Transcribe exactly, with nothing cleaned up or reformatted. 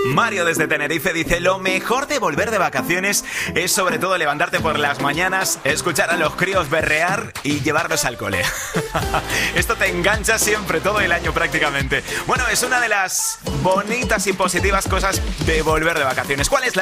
Mario desde Tenerife dice: lo mejor de volver de vacaciones es sobre todo levantarte por las mañanas, escuchar a los críos berrear y llevarlos al cole. Esto te engancha siempre, todo el año prácticamente. Bueno, es una de las bonitas y positivas cosas de volver de vacaciones. ¿Cuál es la